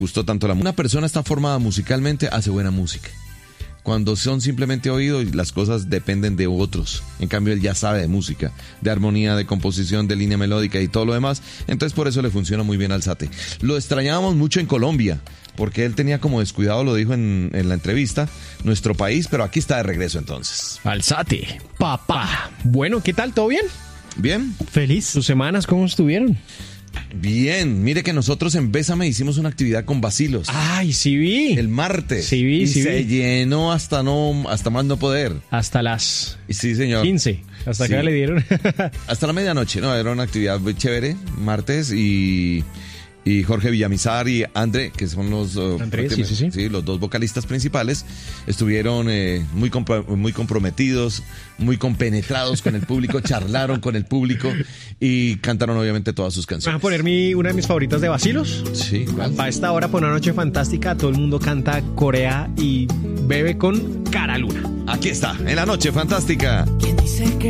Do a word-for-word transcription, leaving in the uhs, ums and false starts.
gustó tanto la música. Una persona está formada musicalmente, hace buena música. Cuando son simplemente oídos, las cosas dependen de otros. En cambio, él ya sabe de música, de armonía, de composición, de línea melódica y todo lo demás. Entonces, por eso le funciona muy bien Alzate. Lo extrañábamos mucho en Colombia, porque él tenía como descuidado, lo dijo en, en la entrevista, nuestro país, pero aquí está de regreso entonces. Alzate, papá. Bueno, ¿qué tal? ¿Todo bien? ¿Bien? Feliz. ¿Sus semanas cómo estuvieron? Bien, mire que nosotros en Bésame hicimos una actividad con Bacilos. Ay, sí vi. El martes. Sí vi, y sí se vi. llenó hasta no, hasta más no poder. Hasta las Sí, señor. quince. Hasta Sí. acá le dieron. Hasta la medianoche, no, era una actividad muy chévere, martes, y, y Jorge Villamizar y André, que son los, uh, André, sí, sí, sí. los dos vocalistas principales, estuvieron eh, muy, compro- muy comprometidos, muy compenetrados con el público, charlaron con el público y cantaron obviamente todas sus ¿Vas a canciones. poner mi, una de mis favoritas de Bacilos? Sí, ¿cuál? Para esta hora, por una noche fantástica, todo el mundo canta Corea y bebe con Cara Luna. Aquí está, en la noche fantástica. ¿Quién dice que